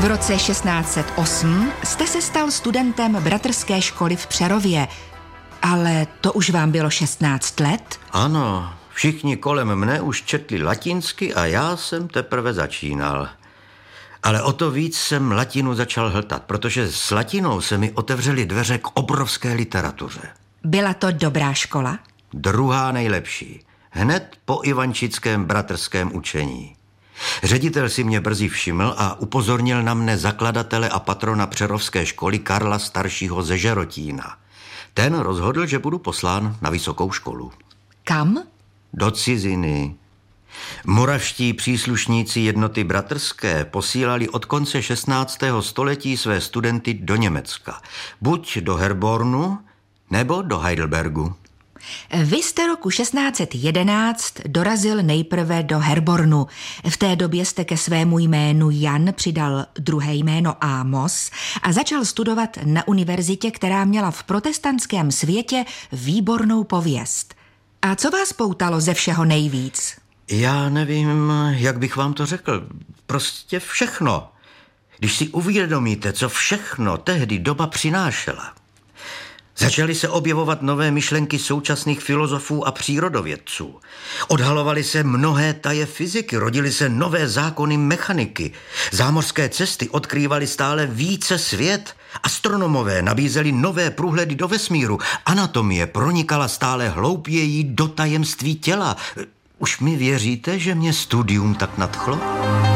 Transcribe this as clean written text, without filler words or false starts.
V roce 1608 jste se stal studentem bratrské školy v Přerově, ale to už vám bylo 16 let? Ano, všichni kolem mne už četli latinsky a já jsem teprve začínal. Ale o to víc jsem latinu začal hltat, protože s latinou se mi otevřely dveře k obrovské literatuře. Byla to dobrá škola? Druhá nejlepší. Hned po Ivančickém bratrském učení. Ředitel si mě brzy všiml a upozornil na mne zakladatele a patrona přerovské školy Karla staršího ze Žerotína. Ten rozhodl, že budu poslán na vysokou školu. Kam? Do ciziny. Moravští příslušníci jednoty bratrské posílali od konce 16. století své studenty do Německa. Buď do Herbornu, nebo do Heidelbergu. Vy jste roku 1611 dorazil nejprve do Herbornu. V té době jste ke svému jménu Jan přidal druhé jméno Amos a začal studovat na univerzitě, která měla v protestantském světě výbornou pověst. A co vás poutalo ze všeho nejvíc? Já nevím, jak bych vám to řekl. Prostě všechno. Když si uvědomíte, co všechno tehdy doba přinášela. Začaly se objevovat nové myšlenky současných filozofů a přírodovědců. Odhalovaly se mnohé taje fyziky, rodily se nové zákony mechaniky. Zámořské cesty odkrývaly stále více svět. Astronomové nabízeli nové průhledy do vesmíru. Anatomie pronikala stále hlouběji do tajemství těla. Už mi věříte, že mě studium tak nadchlo?